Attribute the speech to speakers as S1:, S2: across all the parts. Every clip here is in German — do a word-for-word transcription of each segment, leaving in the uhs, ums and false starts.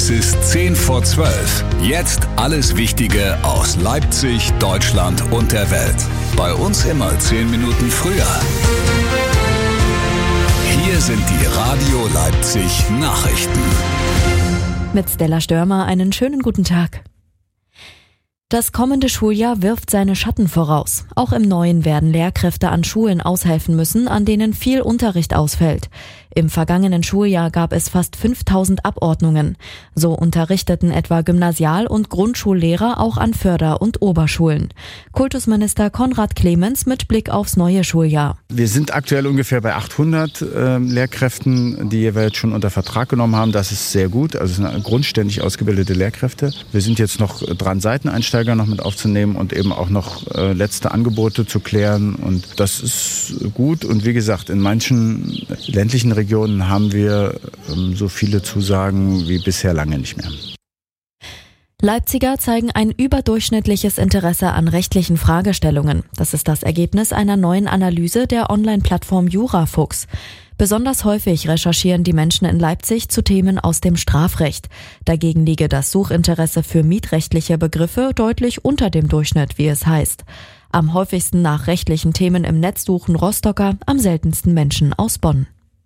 S1: Es ist zehn vor zwölf. Jetzt alles Wichtige aus Leipzig, Deutschland und der Welt. Bei uns immer zehn Minuten früher. Hier sind die Radio Leipzig Nachrichten.
S2: Mit Stella Störmer einen schönen guten Tag. Das kommende Schuljahr wirft seine Schatten voraus. Auch im Neuen werden Lehrkräfte an Schulen aushelfen müssen, an denen viel Unterricht ausfällt. Im vergangenen Schuljahr gab es fast fünftausend Abordnungen. So unterrichteten etwa Gymnasial- und Grundschullehrer auch an Förder- und Oberschulen. Kultusminister Konrad Clemens mit Blick aufs neue Schuljahr.
S3: Wir sind aktuell ungefähr bei achthundert äh, Lehrkräften, die wir jetzt schon unter Vertrag genommen haben. Das ist sehr gut, also es sind grundständig ausgebildete Lehrkräfte. Wir sind jetzt noch dran, Seiteneinsteiger noch mit aufzunehmen und eben auch noch äh, letzte Angebote zu klären. Und das ist gut. Und wie gesagt, in manchen ländlichen Regionen haben wir ähm, so viele Zusagen wie bisher lange nicht mehr.
S2: Leipziger zeigen ein überdurchschnittliches Interesse an rechtlichen Fragestellungen. Das ist das Ergebnis einer neuen Analyse der Online-Plattform Jurafuchs. Besonders häufig recherchieren die Menschen in Leipzig zu Themen aus dem Strafrecht. Dagegen liege das Suchinteresse für mietrechtliche Begriffe deutlich unter dem Durchschnitt, wie es heißt. Am häufigsten nach rechtlichen Themen im Netz suchen Rostocker, am seltensten Menschen aus Bonn.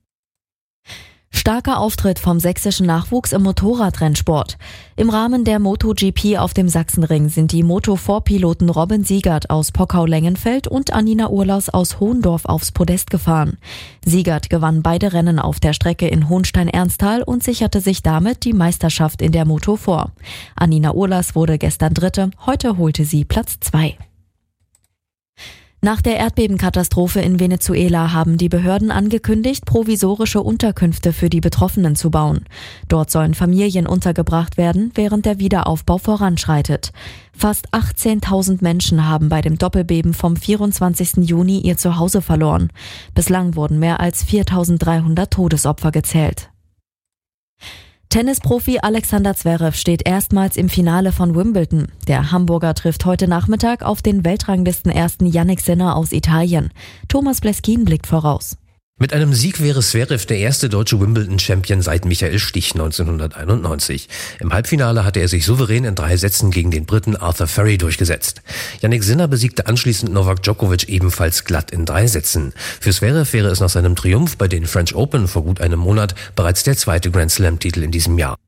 S2: Starker Auftritt vom sächsischen Nachwuchs im Motorradrennsport. Im Rahmen der MotoGP auf dem Sachsenring sind die Moto vier Piloten Robin Siegert aus Pockau-Lengenfeld und Anina Urlaus aus Hohendorf aufs Podest gefahren. Siegert gewann beide Rennen auf der Strecke in Hohenstein-Ernsthal und sicherte sich damit die Meisterschaft in der Moto vier. Anina Urlaus wurde gestern Dritte, heute holte sie Platz zwei. Nach der Erdbebenkatastrophe in Venezuela haben die Behörden angekündigt, provisorische Unterkünfte für die Betroffenen zu bauen. Dort sollen Familien untergebracht werden, während der Wiederaufbau voranschreitet. Fast achtzehntausend Menschen haben bei dem Doppelbeben vom vierundzwanzigsten Juni ihr Zuhause verloren. Bislang wurden mehr als viertausenddreihundert Todesopfer gezählt. Tennisprofi Alexander Zverev steht erstmals im Finale von Wimbledon. Der Hamburger trifft heute Nachmittag auf den Weltranglistenersten Jannik Sinner aus Italien. Thomas Bleskin blickt voraus.
S4: Mit einem Sieg wäre Zverev der erste deutsche Wimbledon-Champion seit Michael Stich neunzehnhunderteinundneunzig. Im Halbfinale hatte er sich souverän in drei Sätzen gegen den Briten Arthur Furry durchgesetzt. Jannik Sinner besiegte anschließend Novak Djokovic ebenfalls glatt in drei Sätzen. Für Zverev wäre es nach seinem Triumph bei den French Open vor gut einem Monat bereits der zweite Grand Slam-Titel in diesem Jahr.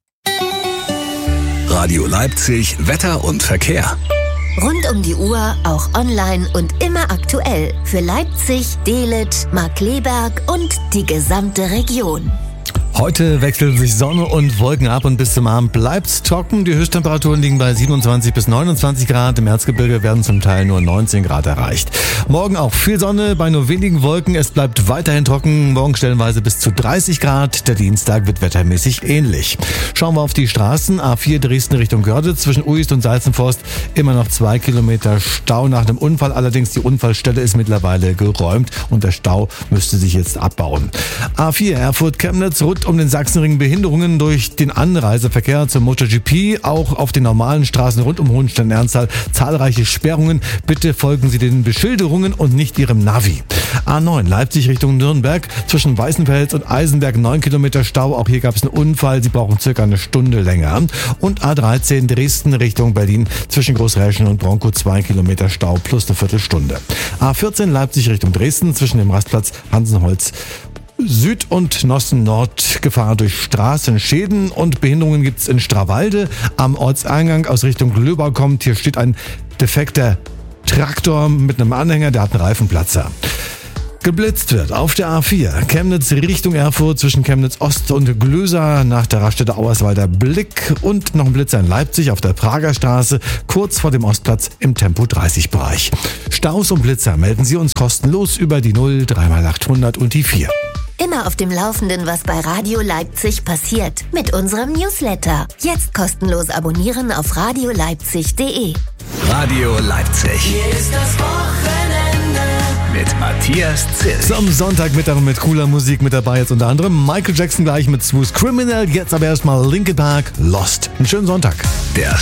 S1: Radio Leipzig, Wetter und Verkehr.
S5: Rund um die Uhr, auch online und immer aktuell. Für Leipzig, Delitzsch, Markkleeberg und die gesamte Region.
S6: Heute wechseln sich Sonne und Wolken ab und bis zum Abend bleibt's trocken. Die Höchsttemperaturen liegen bei siebenundzwanzig bis neunundzwanzig Grad. Im Erzgebirge werden zum Teil nur neunzehn Grad erreicht. Morgen auch viel Sonne bei nur wenigen Wolken. Es bleibt weiterhin trocken. Morgen stellenweise bis zu dreißig Grad. Der Dienstag wird wettermäßig ähnlich. Schauen wir auf die Straßen. A vier Dresden Richtung Görde zwischen Uist und Salzenforst. Immer noch zwei Kilometer Stau nach dem Unfall. Allerdings die Unfallstelle ist mittlerweile geräumt und der Stau müsste sich jetzt abbauen. A vier Erfurt-Chemnitz rund um den Sachsenring Behinderungen durch den Anreiseverkehr zum MotoGP, auch auf den normalen Straßen rund um Hohenstein-Ernsthal zahlreiche Sperrungen. Bitte folgen Sie den Beschilderungen und nicht Ihrem Navi. A neun Leipzig Richtung Nürnberg zwischen Weißenfels und Eisenberg neun Kilometer Stau. Auch hier gab es einen Unfall. Sie brauchen circa eine Stunde länger. Und A dreizehn Dresden Richtung Berlin zwischen Großräschen und Bronkow zwei Kilometer Stau plus eine Viertelstunde. A vierzehn Leipzig Richtung Dresden zwischen dem Rastplatz Hansenholz Süd und Nossen Nord Gefahr durch Straßenschäden und Behinderungen gibt's in Strawalde. Am Ortseingang aus Richtung Glöbau kommt, hier steht ein defekter Traktor mit einem Anhänger, der hat einen Reifenplatzer. Geblitzt wird auf der A vier Chemnitz Richtung Erfurt zwischen Chemnitz Ost und Glöser nach der Raststätte Auerswalder Blick und noch ein Blitzer in Leipzig auf der Prager Straße kurz vor dem Ostplatz im Tempo dreißig Bereich. Staus und Blitzer melden Sie uns kostenlos über die null drei mal achthundert und die vier.
S5: Immer auf dem Laufenden, was bei Radio Leipzig passiert. Mit unserem Newsletter. Jetzt kostenlos abonnieren auf radio leipzig punkt de.
S1: Radio Leipzig.
S7: Hier ist das Wochenende.
S1: Mit Matthias Zilch.
S6: Zum Sonntagmittag mit cooler Musik mit dabei. Jetzt unter anderem Michael Jackson gleich mit Smooth Criminal. Jetzt aber erstmal Linkin Park, Lost. Einen schönen Sonntag.
S1: Der